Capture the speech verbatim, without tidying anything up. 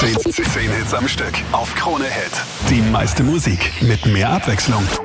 zehn, zehn Hits am Stück auf Krone Hit. Die meiste Musik mit mehr Abwechslung.